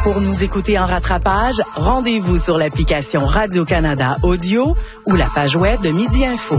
Pour nous écouter en rattrapage, rendez-vous sur l'application Radio-Canada Audio ou la page web de Midi Info.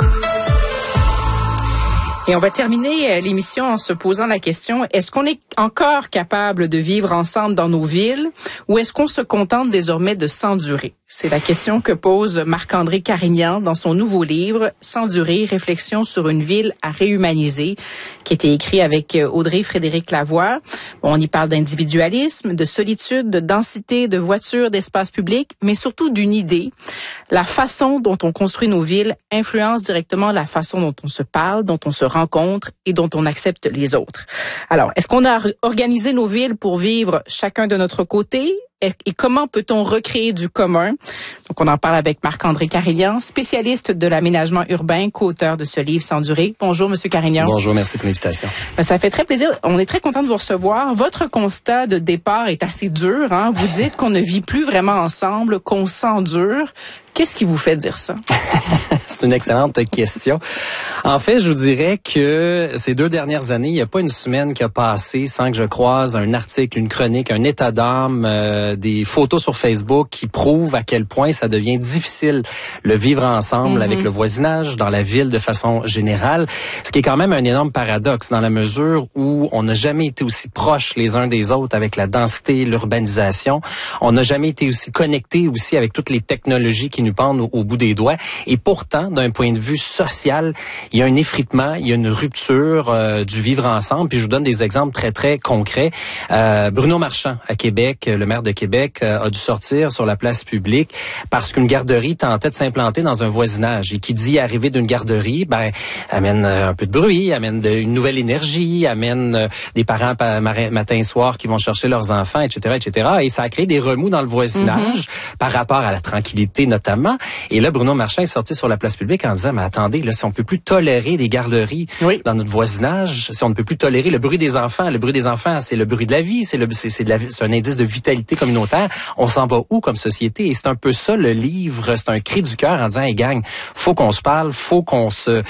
Et on va terminer l'émission en se posant la question, est-ce qu'on est encore capable de vivre ensemble dans nos villes ou est-ce qu'on se contente désormais de s'endurer? C'est la question que pose Marc-André Carignan dans son nouveau livre « S'endurer, réflexion sur une ville à réhumaniser » qui a été écrit avec Audrey-Frédéric Lavoie. Bon, on y parle d'individualisme, de solitude, de densité, de voitures, d'espace public, mais surtout d'une idée. La façon dont on construit nos villes influence directement la façon dont on se parle, dont on se rencontre et dont on accepte les autres. Alors, est-ce qu'on a organisé nos villes pour vivre chacun de notre côté? Et comment peut-on recréer du commun? Donc, on en parle avec Marc-André Carignan, spécialiste de l'aménagement urbain, co-auteur de ce livre S'endurer. Bonjour, Monsieur Carignan. Bonjour, merci pour l'invitation. Ça fait très plaisir. On est très content de vous recevoir. Votre constat de départ est assez dur, hein? Vous dites qu'on ne vit plus vraiment ensemble, qu'on s'endure. Qu'est-ce qui vous fait dire ça? C'est une excellente question. En fait, je vous dirais que ces 2 dernières années, il n'y a pas une semaine qui a passé sans que je croise un article, une chronique, un état d'âme, des photos sur Facebook qui prouvent à quel point ça devient difficile le vivre ensemble avec le voisinage dans la ville de façon générale. Ce qui est quand même un énorme paradoxe dans la mesure où on n'a jamais été aussi proches les uns des autres avec la densité, l'urbanisation. On n'a jamais été aussi connectés aussi avec toutes les technologies qui nous pendent au bout des doigts. Et pourtant, d'un point de vue social, il y a un effritement, il y a une rupture du vivre ensemble. Puis je vous donne des exemples très, très concrets. Bruno Marchand, à Québec, le maire de Québec, a dû sortir sur la place publique parce qu'une garderie tentait de s'implanter dans un voisinage. Et qui dit arriver d'une garderie, amène un peu de bruit, amène une nouvelle énergie, amène des parents matin et soir qui vont chercher leurs enfants, etc., etc. Et ça a créé des remous dans le voisinage par rapport à la tranquillité notamment. Et là, Bruno Marchand est sorti sur la place publique en disant, mais attendez, là, si on peut plus tolérer des garderies dans notre voisinage, si on ne peut plus tolérer le bruit des enfants, c'est le bruit de la vie, c'est un indice de vitalité communautaire, on s'en va où comme société? Et c'est un peu ça, le livre, c'est un cri du cœur en disant, hey gang, faut qu'on se parle, faut qu'on se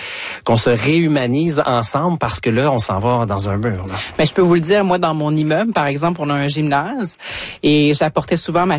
réhumanise ensemble parce que là, on s'en va dans un mur, là. Mais je peux vous le dire, moi, dans mon immeuble, par exemple, on a un gymnase et j'apportais souvent ma